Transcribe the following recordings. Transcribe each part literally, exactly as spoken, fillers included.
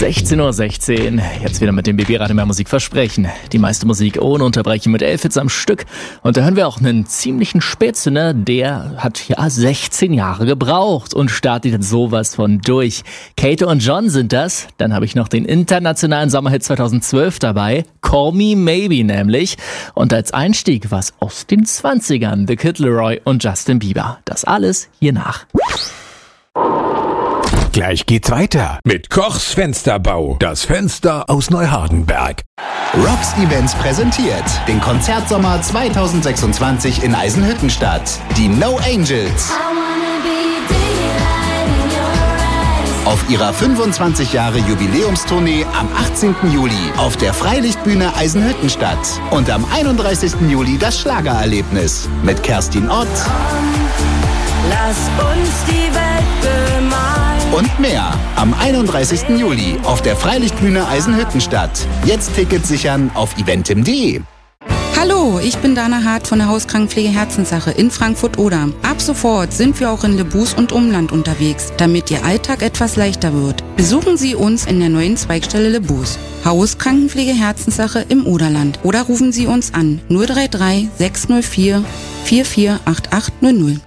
sechzehn Uhr sechzehn, jetzt wieder mit dem B B-Radio mehr Musik versprechen. Die meiste Musik ohne Unterbrechung mit elf Hits am Stück. Und da hören wir auch einen ziemlichen Spätzünder, der hat ja sechzehn Jahre gebraucht und startet jetzt sowas von durch. Kato und John sind das. Dann habe ich noch den internationalen Sommerhit zweitausendzwölf dabei, Call Me Maybe nämlich. Und als Einstieg was aus den zwanzigern, The Kid Laroi und Justin Bieber. Das alles hier nach. Gleich geht's weiter mit Kochs Fensterbau. Das Fenster aus Neuhardenberg. Rocks Events präsentiert den Konzertsommer zweitausendsechsundzwanzig in Eisenhüttenstadt. Die No Angels. Auf ihrer fünfundzwanzig Jahre Jubiläumstournee am achtzehnten Juli auf der Freilichtbühne Eisenhüttenstadt. Und am einunddreißigsten Juli das Schlagererlebnis mit Kerstin Ott. Lass uns die Welt bemalen. Und mehr am einunddreißigsten Juli auf der Freilichtbühne Eisenhüttenstadt. Jetzt Tickets sichern auf eventim punkt de. Hallo, ich bin Dana Hart von der Hauskrankenpflege Herzenssache in Frankfurt-Oder. Ab sofort sind wir auch in Lebus und Umland unterwegs, damit Ihr Alltag etwas leichter wird. Besuchen Sie uns in der neuen Zweigstelle Lebus. Hauskrankenpflege Herzenssache im Oderland. Oder rufen Sie uns an null drei drei sechs null vier vier vier acht acht null null.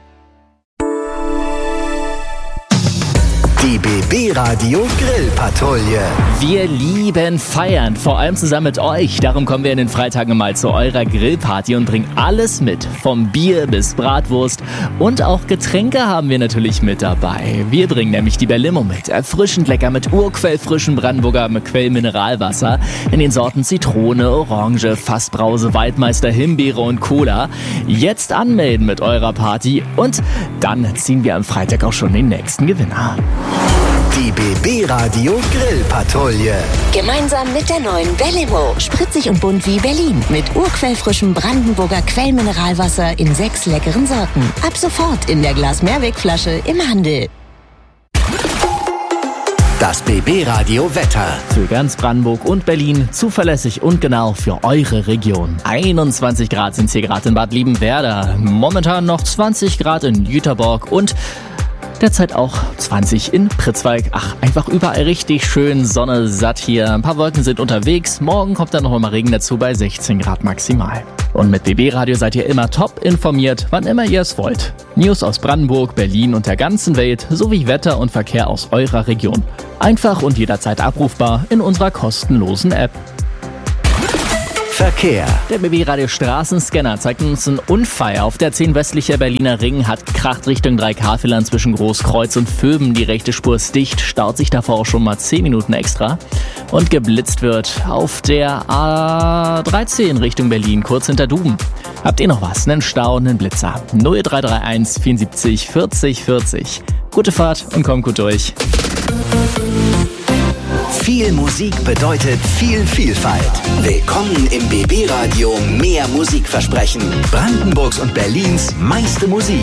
Die B B-Radio Grillpatrouille. Wir lieben feiern, vor allem zusammen mit euch. Darum kommen wir in den Freitagen mal zu eurer Grillparty und bringen alles mit. Vom Bier bis Bratwurst und auch Getränke haben wir natürlich mit dabei. Wir bringen nämlich die Berlimo mit. Erfrischend lecker mit urquellfrischem Brandenburger Quellmineralwasser in den Sorten Zitrone, Orange, Fassbrause, Waldmeister, Himbeere und Cola. Jetzt anmelden mit eurer Party und dann ziehen wir am Freitag auch schon den nächsten Gewinner. Die B B-Radio Grillpatrouille. Gemeinsam mit der neuen Berlimo. Spritzig und bunt wie Berlin. Mit urquellfrischem Brandenburger Quellmineralwasser in sechs leckeren Sorten. Ab sofort in der Glas-Mehrwegflasche im Handel. Das B B-Radio Wetter. Für ganz Brandenburg und Berlin zuverlässig und genau für eure Region. einundzwanzig Grad sind hier gerade in Bad Liebenwerda. Momentan noch zwanzig Grad in Jüterborg und derzeit auch zwanzig in Pritzwalk. Ach, einfach überall richtig schön Sonne satt hier. Ein paar Wolken sind unterwegs. Morgen kommt dann noch mal Regen dazu bei sechzehn Grad maximal. Und mit B B-Radio seid ihr immer top informiert, wann immer ihr es wollt. News aus Brandenburg, Berlin und der ganzen Welt sowie Wetter und Verkehr aus eurer Region. Einfach und jederzeit abrufbar in unserer kostenlosen App. Verkehr. Der B B-Radio Straßenscanner zeigt uns einen Unfall. Auf der zehn westlicher Berliner Ring hat gekracht Richtung Dreikafel zwischen Großkreuz und Vöben. Die rechte Spur ist dicht, staut sich davor auch schon mal zehn Minuten extra. Und geblitzt wird auf der A dreizehn Richtung Berlin, kurz hinter Duben. Habt ihr noch was? Einen Stau, einen Blitzer? null drei drei eins vierundsiebzig vierzig vierzig. Gute Fahrt und kommt gut durch. Viel Musik bedeutet viel Vielfalt. Willkommen im B B-Radio Mehr Musikversprechen. Brandenburgs und Berlins meiste Musik.